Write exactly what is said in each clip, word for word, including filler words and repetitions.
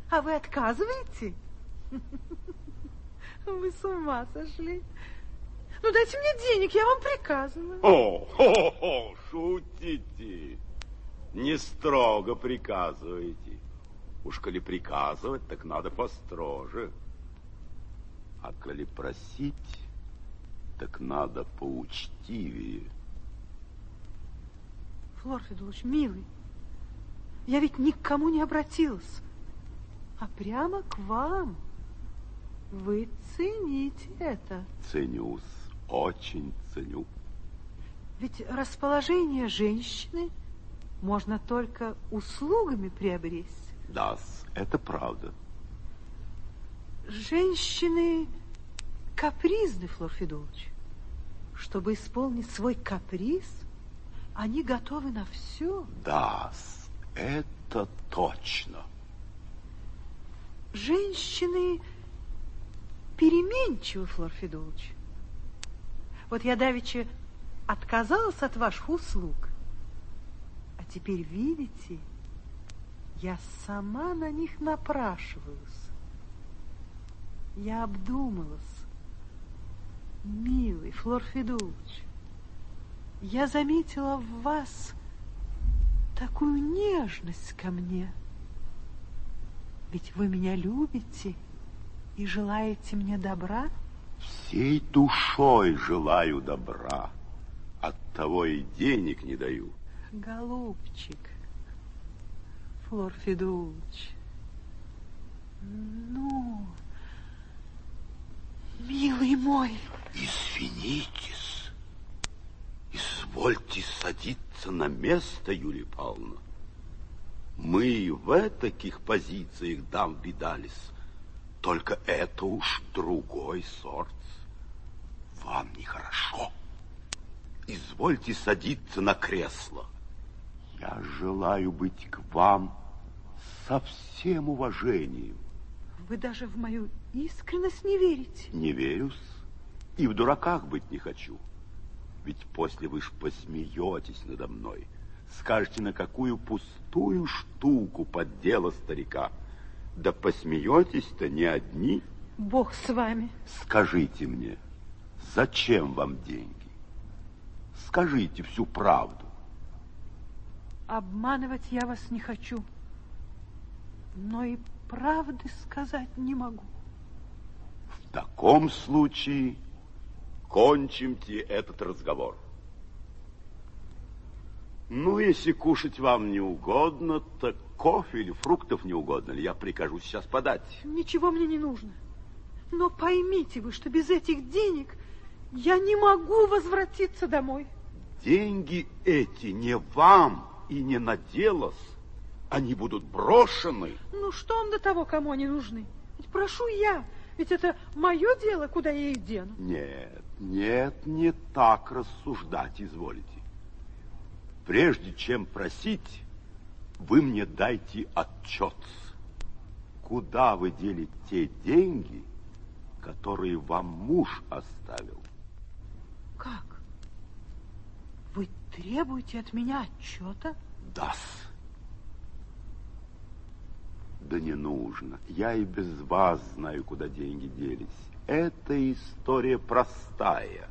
А вы отказываете? Вы с ума сошли. Ну, дайте мне денег, я вам приказываю. О, о, о, шутите. Не строго приказываете. Уж коли приказывать, так надо построже. А коли просить, так надо поучтивее. Флор Федулович, милый, я ведь ни к кому не обратилась, а прямо к вам. Вы цените это. Ценюсь, очень ценю. Ведь расположение женщины можно только услугами приобрести. Да, это правда. Женщины капризны, Флор Федулович. Чтобы исполнить свой каприз, они готовы на все. Да, это точно. Женщины переменчивы, Флор Федулович. Вот я давеча отказалась от ваших услуг, а теперь, видите, я сама на них напрашиваюсь. Я обдумалась. Милый Флор Федулович, я заметила в вас такую нежность ко мне. Ведь вы меня любите и желаете мне добра? Всей душой желаю добра. Оттого и денег не даю. Голубчик, Флор Федулович, ну, милый мой. Извинитесь. Извольте садиться на место, Юлия Павловна. Мы и в таких позициях дам видались. Только это уж другой сорт. Вам нехорошо. Извольте садиться на кресло. Я желаю быть к вам со всем уважением. Вы даже в мою искренность не верите? Не верю-с. И в дураках быть не хочу. Ведь после вы ж посмеетесь надо мной. Скажете, на какую пустую штуку поддела старика. Да посмеетесь-то не одни. Бог с вами. Скажите мне, зачем вам деньги? Скажите всю правду. Обманывать я вас не хочу, но и правды сказать не могу. В таком случае кончимте этот разговор. Ну, если кушать вам не угодно, так кофе или фруктов не угодно ли? Я прикажу сейчас подать. Ничего мне не нужно. Но поймите вы, что без этих денег я не могу возвратиться домой. Деньги эти не вам и не на дело, они будут брошены. Ну, что он до того, кому они нужны? Ведь прошу я, ведь это мое дело, куда я их дену. Нет, нет, не так рассуждать изволите. Прежде чем просить, вы мне дайте отчет, куда вы дели те деньги, которые вам муж оставил. Как? Вы требуете от меня отчета? Да-с. Да не нужно. Я и без вас знаю, куда деньги делись. Эта история простая.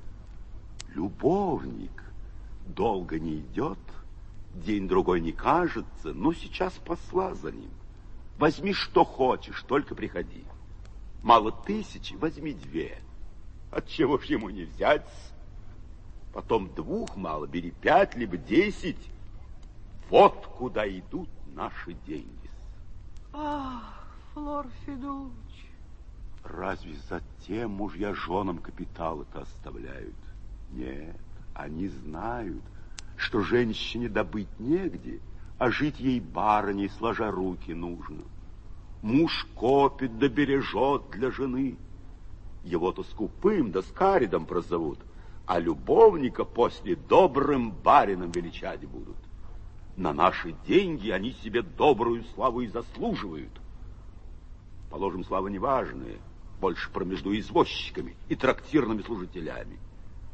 Любовник долго не идет, день-другой не кажется, но сейчас посла за ним. Возьми, что хочешь, только приходи. Мало тысячи, возьми две. Отчего ж ему не взять? Потом двух мало, бери пять, либо десять. Вот куда идут наши деньги. Ах, Флор Федулович. Разве затем мужья женам капиталы-то оставляют? Нет, они знают, что женщине добыть негде, а жить ей барыней, сложа руки, нужно. Муж копит да бережет для жены. Его-то скупым да скаридом прозовут, а любовника после добрым барином величать будут. На наши деньги они себе добрую славу и заслуживают. Положим, слава неважная, больше про между извозчиками и трактирными служителями.